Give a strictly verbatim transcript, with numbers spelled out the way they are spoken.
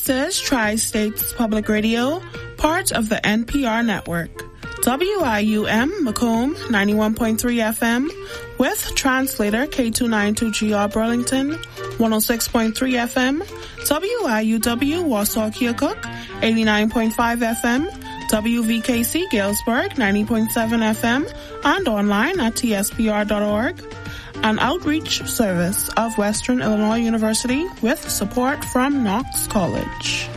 is Tri-States Public Radio, part of the N P R network. W I U M Macomb ninety-one point three F M with translator K two ninety-two G R Burlington one oh six point three F M, W I U W Warsaw Keokuk eighty-nine point five F M, W V K C Galesburg ninety point seven F M, and online at T S P R dot org. An outreach service of Western Illinois University with support from Knox College.